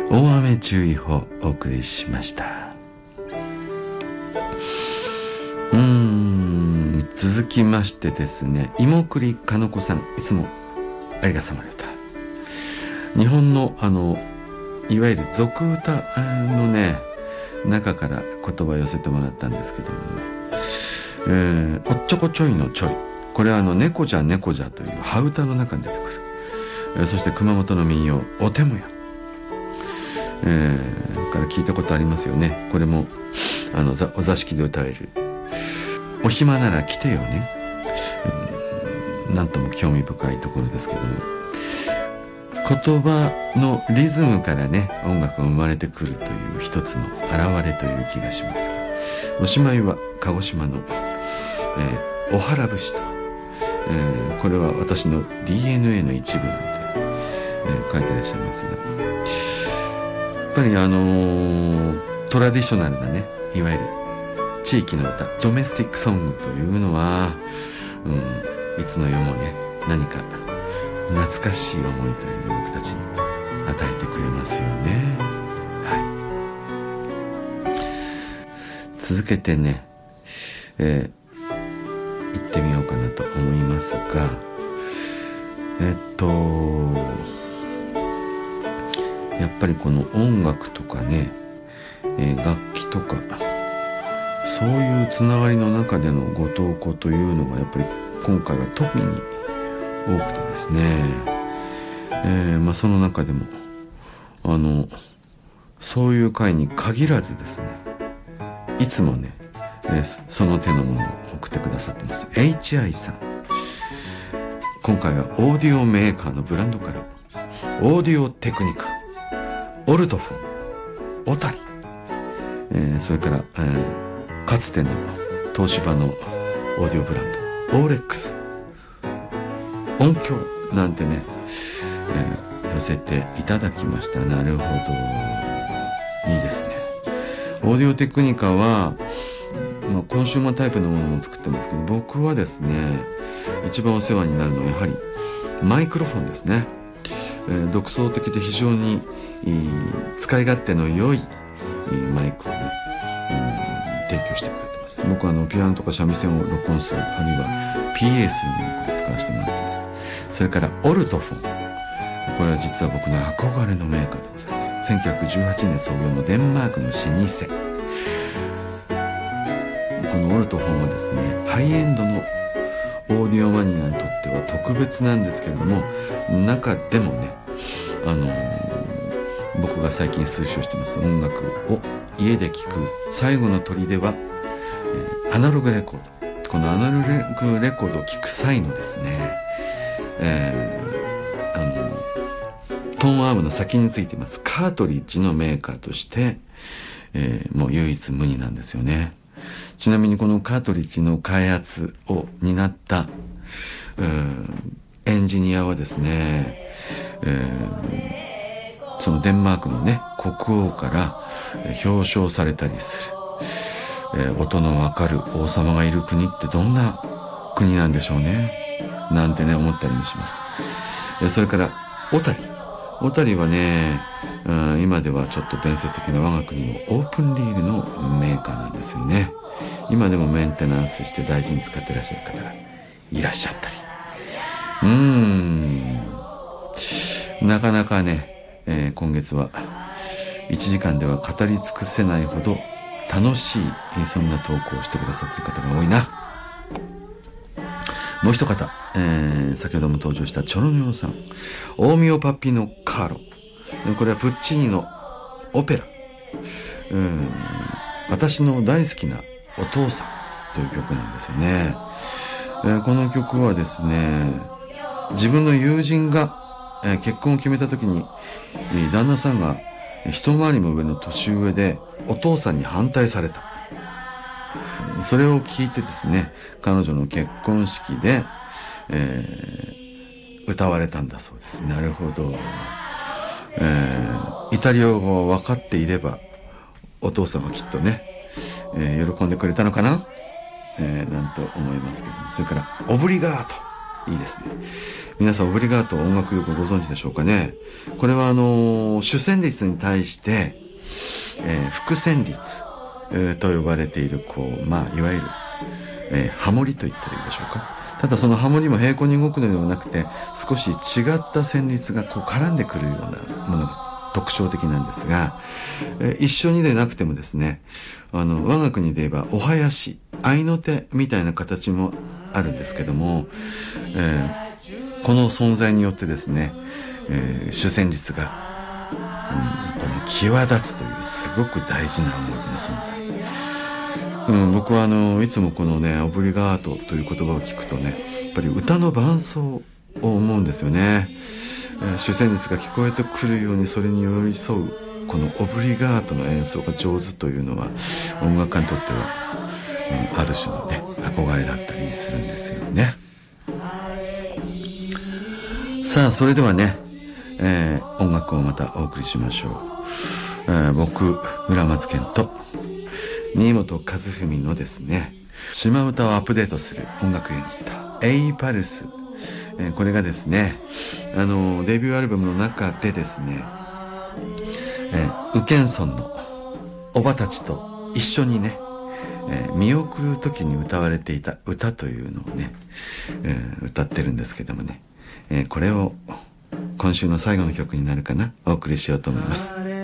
大雨注意報をお送りしました。続きましてですね、芋栗かのこさん、いつもありがさまで歌。日本のいわゆる俗歌のね中から言葉を寄せてもらったんですけども、おっちょこちょいのちょい、これは猫じゃ猫じゃという羽歌の中に出てくる。そして熊本の民謡おてもや、から聞いたことありますよね。これもお座敷で歌えるお暇なら来てよね、なんとも興味深いところですけども、言葉のリズムからね音楽が生まれてくるという一つの表れという気がします。おしまいは鹿児島の、おはら節と、これは私の DNA の一部なんで、書いてらっしゃいますが、やっぱりトラディショナルなね、いわゆる地域の歌、ドメスティックソングというのは、いつの世もね何か懐かしい思いというのを僕たちに与えてくれますよね。はい、続けてね、行ってみようかなと思いますが、やっぱりこの音楽とかね、楽器とかそういうつながりの中でのご投稿というのがやっぱり今回は特に多くてですね、その中でもそういう会に限らずですね、いつもね、その手のものを送ってくださってます。 HI さん、今回はオーディオメーカーのブランドからオーディオテクニカ、オルトフォン、オタリ、それから、かつての東芝のオーディオブランドオーレックス、音響なんてね、寄せていただきました。なるほど、いいですね。オーディオテクニカは、コンシューマータイプのものも作ってますけど、僕はですね一番お世話になるのはやはりマイクロフォンですね。独創的で非常に使い勝手の良いマイクをね、提供してくれてます。僕はピアノとか三味線を録音する、あるいは PA するのにこれ使わせてもらってます。それからオルトフォン、これは実は僕の憧れのメーカーでございます。1918年創業のデンマークの老舗。このオルトフォンはですね、ハイエンドのオーディオマニアにとっては特別なんですけれども、中でもね、僕が最近推奨してます音楽を家で聴く最後の砦は、アナログレコード。このアナログレコードを聴く際のですね、トーンアームの先についていますカートリッジのメーカーとして、もう唯一無二なんですよね。ちなみにこのカートリッジの開発を担ったエンジニアはですね、そのデンマークのね国王から表彰されたりする、音のわかる王様がいる国ってどんな国なんでしょうね、なんてね思ったりもします。それからオタリはね、今ではちょっと伝説的な我が国のオープンリールのメーカーなんですよね。今でもメンテナンスして大事に使ってらっしゃる方がいらっしゃったり、なかなかね、今月は1時間では語り尽くせないほど楽しい、そんな投稿をしてくださっている方が多いな。もう一方、先ほども登場したチョロニョロさん、オーミオパピノカーロ、これはプッチーニのオペラ、私の大好きなお父さんという曲なんですよね。この曲はですね、自分の友人が、結婚を決めた時に旦那さんが一回りも上の年上でお父さんに反対された。それを聞いてですね、彼女の結婚式で、歌われたんだそうです。なるほど。イタリア語が分かっていればお父さんはきっとね、喜んでくれたのかな、なんと思いますけども。それからオブリガート、 いいですね。皆さんオブリガート音楽よくご存知でしょうかね。これは主旋律に対して、副旋律、と呼ばれているいわゆる、ハモリと言ったらいいでしょうか。ただそのハモリも平行に動くのではなくて、少し違った旋律が絡んでくるようなものが特徴的なんですが、一緒にでなくてもですね、和楽にで言えばお囃子、合いの手みたいな形もあるんですけども、この存在によってですね、主旋律が、際立つというすごく大事な音楽の存在。僕はいつもこのね、オブリガートという言葉を聞くとね、やっぱり歌の伴奏を思うんですよね。主旋律が聞こえてくるようにそれに寄り添うこのオブリガートの演奏が上手というのは音楽家にとっては、ある種のね憧れだったりするんですよね。さあそれではね、音楽をまたお送りしましょう。僕村松健と新本和文のですね、島唄をアップデートする音楽ユニットエイパルス、これがですね、デビューアルバムの中でですね、宇検村のおばたちと一緒にね、見送る時に歌われていた歌というのをね、歌ってるんですけどもね、これを今週の最後の曲になるかな、お送りしようと思います。